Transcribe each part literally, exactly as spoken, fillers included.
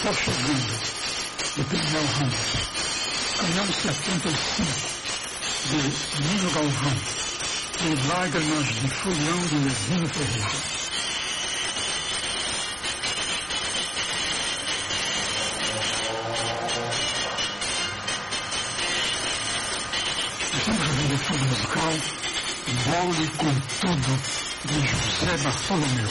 Chegando, de Pernel Ramos, Canhão setenta e cinco, de Nino Galvão, e Lágrimas de Folião, de Levino Ferreira. Estamos ouvindo o fundo musical Bole com Tudo, de José Bartolomeu.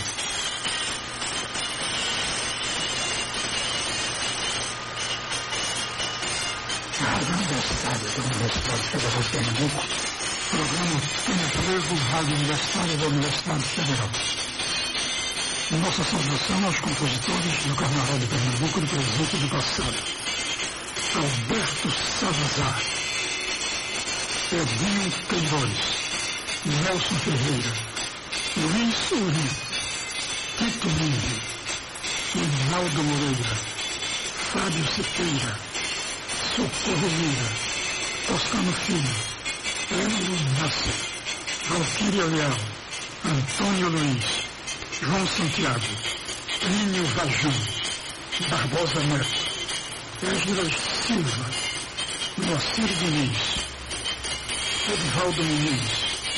Universitária da Universidade Federal de Pernambuco, programa Tênis Levo, Rádio Universitária da Universidade Federal. Nossa saudação aos compositores do Carnaval de Pernambuco do presente e do passado. Alberto Salazar, Edinho Queiroz, Nelson Ferreira, Luiz Uri, Tito Livre, Hinaldo Moreira, Fábio Sequeira, Socorro Lira, Toscano Filho, Elo Nasser, Valquíria Leal, Antônio Luiz, João Santiago, Plínio Vajão, Barbosa Neto, Esdras Silva, Moacir Diniz, Edivaldo Muniz,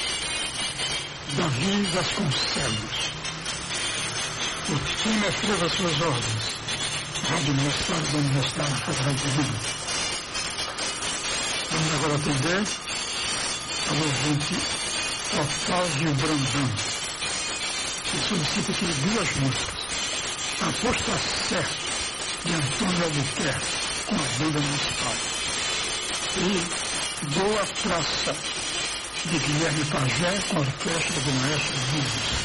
Davi Vasconcelos. O time escreva suas ordens. Rádio Universitária da Universidade Federal de Pernambuco. Vamos agora atender ao ouvinte Otávio Brandão, que solicita aqui duas músicas. Aposta Certa, de Antônio Albuquerque, com a banda municipal. E Boa Praça, de Guilherme Pajé, com a orquestra do maestro Nunes.